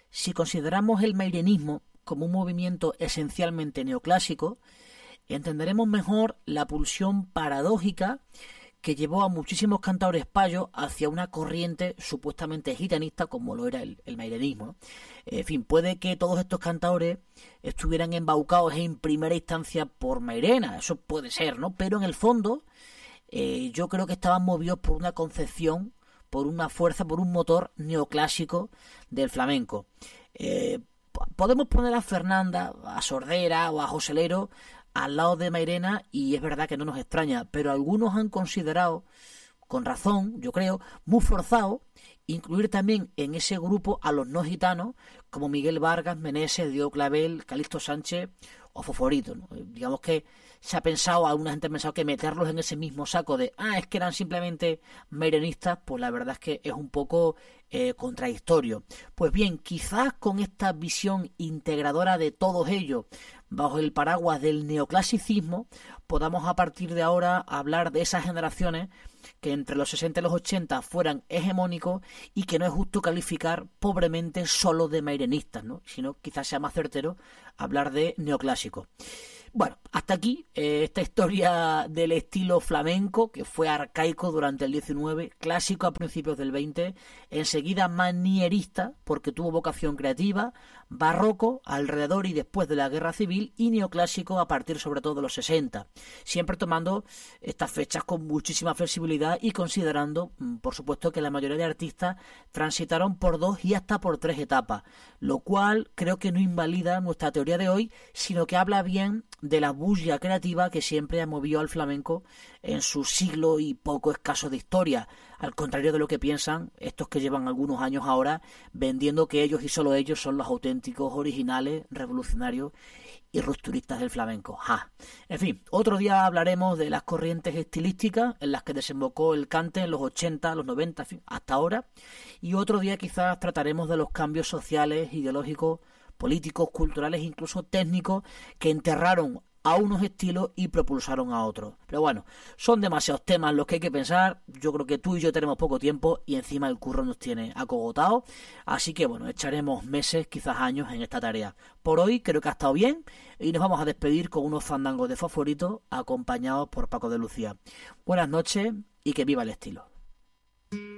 Si consideramos el mairenismo como un movimiento esencialmente neoclásico, entenderemos mejor la pulsión paradójica que llevó a muchísimos cantaores payos hacia una corriente supuestamente gitanista como lo era el mairenismo, ¿no? En fin, puede que todos estos cantaores estuvieran embaucados en primera instancia por Mairena, eso puede ser, ¿no? Pero en el fondo yo creo que estaban movidos por una concepción, por una fuerza, por un motor neoclásico del flamenco. Podemos poner a Fernanda, a Sordera o a Joselero al lado de Mairena y es verdad que no nos extraña, pero algunos han considerado, con razón, yo creo, muy forzado incluir también en ese grupo a los no gitanos como Miguel Vargas, Meneses, Diego Clavel, Calixto Sánchez o Foforito, ¿no? Digamos que se ha pensado, alguna gente ha pensado que meterlos en ese mismo saco de es que eran simplemente mairenistas, pues la verdad es que es un poco contradictorio. Pues bien, quizás con esta visión integradora de todos ellos bajo el paraguas del neoclasicismo podamos a partir de ahora hablar de esas generaciones que entre los 60 y los 80 fueran hegemónicos y que no es justo calificar pobremente solo de mairenistas, ¿no? Sino quizás sea más certero hablar de neoclásicos. Bueno, hasta aquí esta historia del estilo flamenco, que fue arcaico durante el 19, clásico a principios del 20, enseguida manierista porque tuvo vocación creativa, barroco alrededor y después de la Guerra Civil y neoclásico a partir sobre todo de los 60, siempre tomando estas fechas con muchísima flexibilidad y considerando, por supuesto, que la mayoría de artistas transitaron por 2 y hasta por 3 etapas, lo cual creo que no invalida nuestra teoría de hoy, sino que habla bien de la bulla creativa que siempre ha movido al flamenco en su siglo y poco escaso de historia, al contrario de lo que piensan estos que llevan algunos años ahora vendiendo que ellos y solo ellos son los auténticos, originales, revolucionarios y rupturistas del flamenco. En fin, otro día hablaremos de las corrientes estilísticas en las que desembocó el cante en los 80, los 90, en fin, hasta ahora, y otro día quizás trataremos de los cambios sociales, ideológicos, políticos, culturales, incluso técnicos, que enterraron a unos estilos y propulsaron a otros. Pero bueno, son demasiados temas los que hay que pensar. Yo creo que tú y yo tenemos poco tiempo y encima el curro nos tiene acogotados. Así que bueno, echaremos meses, quizás años en esta tarea. Por hoy creo que ha estado bien y nos vamos a despedir con unos fandangos de Fosforito acompañados por Paco de Lucía. Buenas noches y que viva el estilo.